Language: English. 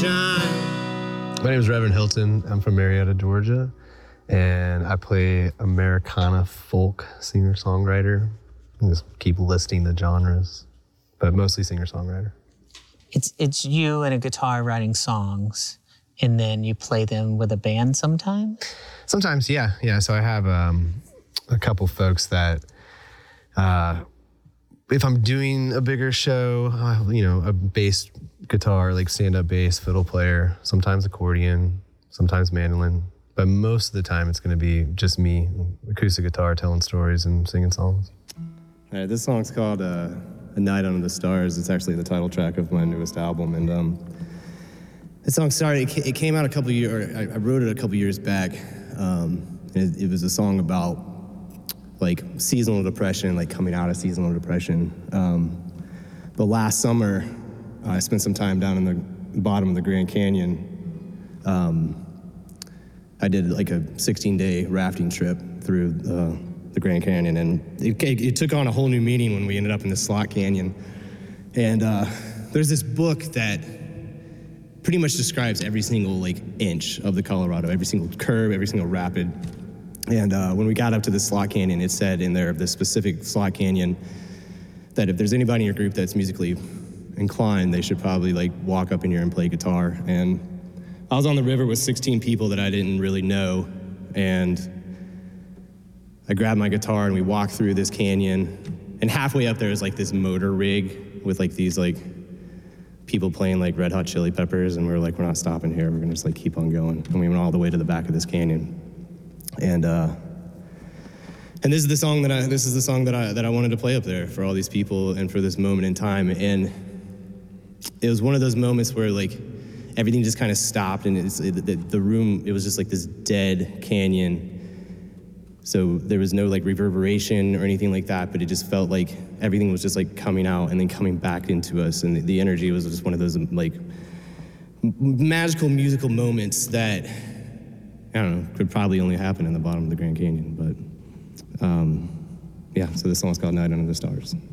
shine. My name is Reverend Hilton. I'm from Marietta, Georgia, and I play Americana folk singer-songwriter. I just keep listing the genres, but mostly singer-songwriter. It's you and a guitar writing songs, and then you play them with a band sometimes? Sometimes, yeah. So I have a couple folks that, if I'm doing a bigger show, a bass guitar, like stand-up bass, fiddle player, sometimes accordion, sometimes mandolin. But most of the time it's going to be just me, acoustic guitar, telling stories and singing songs. All right, this song's called A Night Under the Stars. It's actually the title track of my newest album. And this song started, it came out I wrote it a couple years back. It was a song about like seasonal depression, like coming out of seasonal depression. But last summer, I spent some time down in the bottom of the Grand Canyon. I did like a 16-day rafting trip through the Grand Canyon, and it took on a whole new meaning when we ended up in the Slot Canyon. And there's this book that pretty much describes every single like inch of the Colorado, every single curve, every single rapid. And when we got up to the Slot Canyon, it said in there of the specific Slot Canyon that if there's anybody in your group that's musically inclined, they should probably like walk up in here and play guitar. And I was on the river with 16 people that I didn't really know, and I grabbed my guitar and we walked through this canyon, and halfway up there is like this motor rig with like these like people playing like Red Hot Chili Peppers, and we were like, we're not stopping here, we're gonna just like keep on going. And we went all the way to the back of this canyon. And this is the song that I wanted to play up there for all these people and for this moment in time. And it was one of those moments where like everything just kind of stopped, and the room, it was just like this dead canyon. So there was no like reverberation or anything like that, but it just felt like everything was just like coming out and then coming back into us. And the energy was just one of those like magical musical moments that, I don't know, could probably only happen in the bottom of the Grand Canyon. But so this song's called Night Under the Stars.